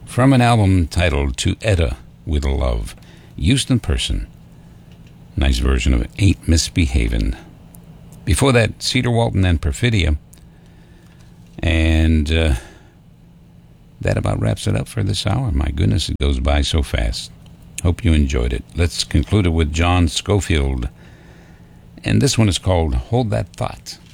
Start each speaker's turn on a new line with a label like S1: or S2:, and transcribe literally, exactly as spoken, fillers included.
S1: from an album titled To Etta with Love. Houston Person. Nice version of Ain't Misbehavin'. Before that, Cedar Walton and Perfidia. And uh, that about wraps it up for this hour. My goodness, it goes by so fast. Hope you enjoyed it. Let's conclude it with John Scofield. And this one is called Hold That Thought.